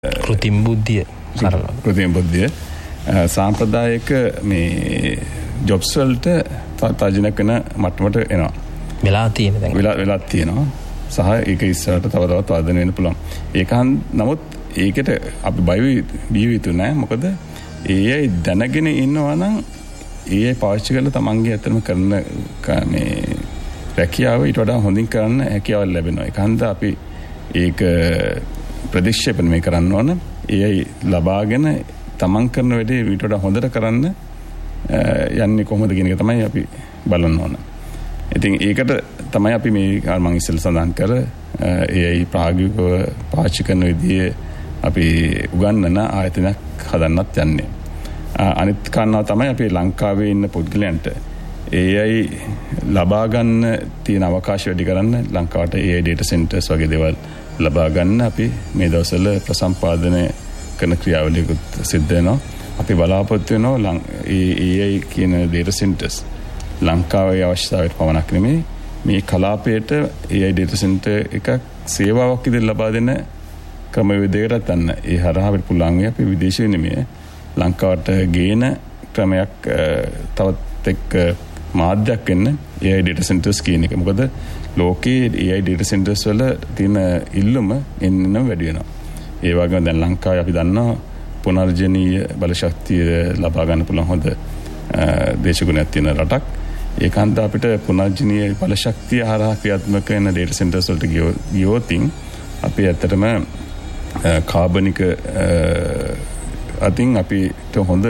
කෘතිම බුද්ධිය කරලා කෘතිම බුද්ධිය සාම්ප්‍රදායික මේ ජොබ්ස් වලට තර්ජනය කරන මට්ටමට එනවා. වෙලා තියෙන දැන්. වෙලා තියෙනවා. සහ ඒක ඉස්සරහට තව තවත් වර්ධනය වෙන්න පුළුවන්. නමුත් ඒකට අපි බය යුතු නැහැ. මොකද AI දැනගෙන ඉන්නවා නම් AI පාවිච්චි කරලා තමන්ගේ ඇත්තම කරන මේ රැකියාව ඊට වඩා හොඳින් කරන්න හැකියාවක් ලැබෙනවා. ඒකන්ද අපි ඒක ප්‍රතික්ෂේපණ මේ කරන්න ඕන. AI ලබාගෙන තමන් කරන වැඩේ ඊට වඩා හොඳට කරන්න යන්නේ කොහොමද කියන එක තමයි අපි බලන්න ඕන. ඉතින් ඒකට තමයි අපි මේ මම ඉස්සෙල්ලා සඳහන් කර AI ප්‍රායෝගිකව පාවිච්චි කරන විදිය අපි උගන්වන ආයතනයක් හදන්නත් යන්නේ. අනිත් කාරණාව තමයි අපි ලංකාවේ ඉන්න පුද්ගලයන්ට AI ලබා ගන්න තියෙන අවකාශය වැඩි කරන්න ලංකාවට AI data centers වගේ දේවල් ලබා ගන්න අපි මේ දවස්වල ප්‍රසම්පාදනය කරන ක්‍රියාවලියකුත් සිද්ධ වෙනවා. අපි බලාපොරොත්තු වෙනවා AI කියන data centers ලංකාවේ අවශ්‍යතාවයට පමණක් නෙමෙයි මේ කලාපයට AI data center එකක් සේවාවක් විදිහට ලබා දෙන ක්‍රමවේදයකට ගන්න. ඒ හරහා අපිට පුළුවන් අපි විදේශීය නෙමෙයි ලංකාවට ගේන ක්‍රමයක් තවත් එක්ක මාධ්‍යයක් වෙන්න AI data centers කියන එක. මොකද ලෝකයේ AI data centers වල තියෙන ඉල්ලුම එන්න වැඩි වෙනවා. ඒ වගේම දැන් ලංකාවේ අපි දන්නවා පුනර්ජනීය බලශක්තිය ලබා ගන්න පුළුවන් හොඳ දේශගුණයක් තියෙන රටක්. ඒකන්ද අපිට පුනර්ජනීය බලශක්තිය හරහා ක්‍රියාත්මක වෙන data centers වලට ගියොතින් අපි ඇත්තටම කාබනික අතින් අපිට හොඳ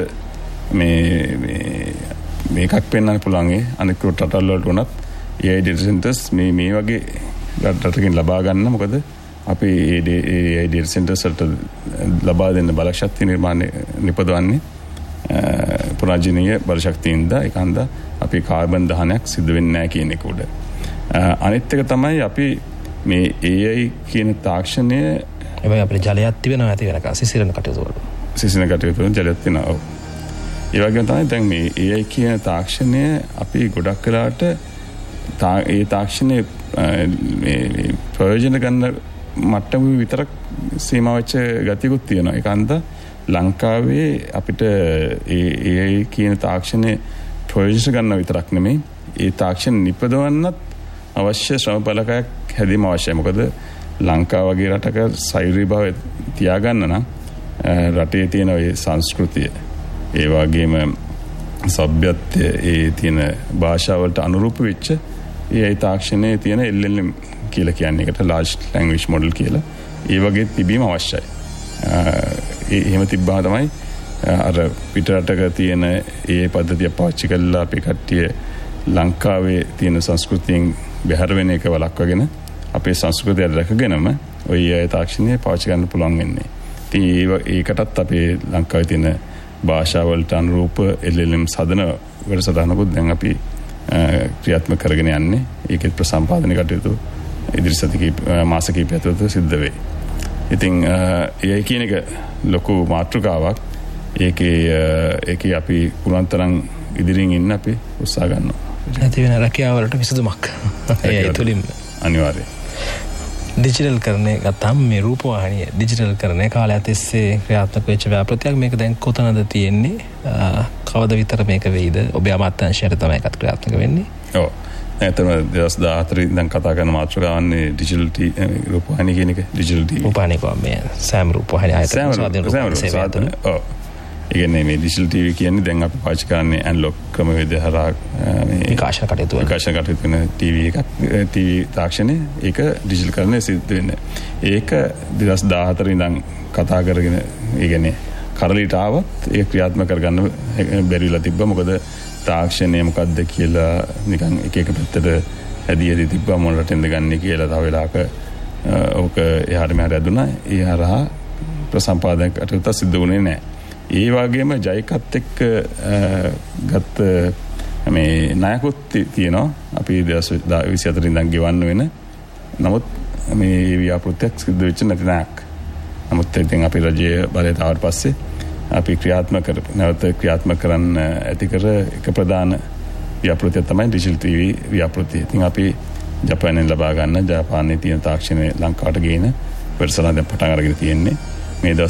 මේකක් පෙන්වන්න පුළුවන් අනික රටවල් වලට උනත් AI data centers මේ වගේ රටකින් ලබා ගන්න. මොකද අපි AI data centers වලට ලබා දෙන්න බලශක්තිය නිපදවන්නේ පුනර්ජනීය බලශක්තියින්ද. ඒකන්ද අපි කාබන් දහනයක් සිදු වෙන්නේ නැහැ කියන එක උඩ. අනිත් එක තමයි අපි මේ AI කියන තාක්ෂණය හැබැයි අපේ ජලයක් තිබෙනවා ඇති වෙනකන් සිසිරන කටයුතු වල. සිසිරන කටයුතු වල ජලයක් තියෙනවා. ඒ වගේම තමයි දැන් මේ AI කියන තාක්ෂණය අපි ගොඩක් වෙලාවට ඒ තාක්ෂණය මේ ප්‍රයෝජන ගන්න මට්ටම විතරක් සීමා වෙච්ච ගතියකුත් තියෙනවා. ඒකන්ද ලංකාවේ අපිට AI කියන තාක්ෂණය ප්‍රයෝජන ගන්න විතරක් නෙමෙයි ඒ තාක්ෂණ නිපදවන්නත් අවශ්‍ය ශ්‍රම බලකයක් හැදීම අවශ්‍යයි. මොකද ලංකාව වගේ රටක සෛරික භාවය තියාගන්න නම් රටේ තියෙන ওই සංස්කෘතිය ඒ වගේම සભ્યත්වය ඒ තියෙන භාෂාවලට අනුරූප වෙච්ච AI තාක්ෂණයේ තියෙන LLM කියලා කියන්නේ ඒකට large language model කියලා ඒ වගේ තිබීම අවශ්‍යයි. එහෙම තිබ්බා තමයි අර පිටරටක තියෙන AI පද්ධතිය පාවිච්චි කරලා අපි කට්ටිය ලංකාවේ තියෙන සංස්කෘතියෙන් බැහැර වෙන එක වළක්වාගෙන අපේ සංස්කෘතිය රැකගෙනම ওই AI තාක්ෂණය පාවිච්චි කරන්න පුළුවන් වෙන්නේ. ඉතින් ඒකටත් අපේ ලංකාවේ තියෙන භාෂාවලට අනුරූප LLM සදන වැඩසටහනකුත් දැන් අපි ක්‍රියාත්මක කරගෙන යන්නේ. ඒකේ ප්‍රසම්පාදනය කටයුතු ඉදිරි මාස කිහිපයක් ඇතුළත සිද්ධ වෙයි. ඉතින් AI කියන එක ලොකු මාතෘකාවක්. ඒකේ අපි පුළුවන් තරම් ඉදිරියෙන් ඉන්න අපි උත්සාහ ගන්නවා. නැති වෙන රැකියාවලට විසඳුමක් AI තුලින් අනිවාර්යයෙන්. ඩිජිටල් කරන්නේ ගත්තාම මේ රූපවාහිනිය ඩිජිටල් කරන්නේ කාලයක් තිස්සේ ක්‍රියාත්මක වෙච්ච ව්‍යාපෘතියක්. මේක දැන් කොතනද තියෙන්නේ? කවද විතර මේක වෙයිද? ඔබේ අමාත්‍යාංශයට තමයි ඒකත් ක්‍රියාත්මක වෙන්නේ. ඔව්. නැත්නම් 2014 ඉඳන් කතා කරන මාතෘකාවන්නේ ඩිජිටල් රූපවාහිනිය කියන එක. ඩිජිටල් රූපවාහිනිය කියන්නේ සෑම රූපවාහිනිය ආයතන ස්වාධීන සේවය. ඔව්. ඒ කියන්නේ මේ ඩිජිටල් ටීවී කියන්නේ දැන් අපි පාවිච්චි කරන්නේ ඇනලොග් ක්‍රමවේදය හරහා මේ විකාශන කටයුතු වෙන ටීවී එකක් ටීවී තාක්ෂණය ඒක ඩිජිටල් කරන්නේ සිද්ධ වෙන්නේ. ඒක 2014 ඉඳන් කතා කරගෙන ඒ කියන්නේ කරලිට ආවත් ඒක ක්‍රියාත්මක කරගන්න බැරිලා තිබ්බා. මොකද තාක්ෂණය මොකද්ද කියලා නිකන් එක පැත්තට හැදී තිබ්බා මොනරට එන්න ගන්නේ කියලා තව වෙලාවක ඕක එහාට මෙහාට ඇදුනා. ඒ හරහා ප්‍රසම්පාදනය කටයුතු සිද්ධ වුණේ නැහැ. ඒ වගේම ජයිකත් එක්ක ගත්ත මේ ණයකුත් තියෙනවා. අපි 2024 ඉඳන් ගෙවන්න වෙන. නමුත් මේ ව්‍යාපෘතියක් සිද්ධ වෙච්ච නැති ණයක්. නමුත් ඉතින් අපි රජයේ බලයට ආවට පස්සේ අපි නැවත ක්‍රියාත්මක කරන්න ඇති කර එක ප්‍රධාන ව්‍යාපෘතිය තමයි ඩිජිටල් ටීවී ව්‍යාපෘතිය. ඉතින් අපි ජපානයෙන් ලබා ගන්න ජපානයේ තියෙන තාක්ෂණය ලංකාවට ගේන වැඩසටහන දැන් පටන් අරගෙන තියෙන්නේ. මේ